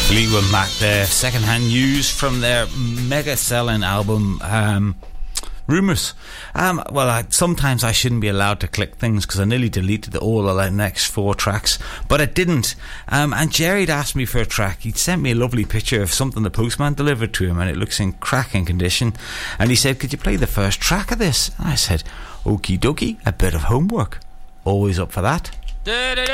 Fleetwood Mac there, second-hand news from their mega-selling album, Rumours. Sometimes I shouldn't be allowed to click things because I nearly deleted all of the next 4 tracks, but I didn't. And Jerry'd asked me for a track. He'd sent me a lovely picture of something the postman delivered to him, and it looks in cracking condition. And he said, "Could you play the first track of this?" And I said, "Okie dokie, a bit of homework." Always up for that.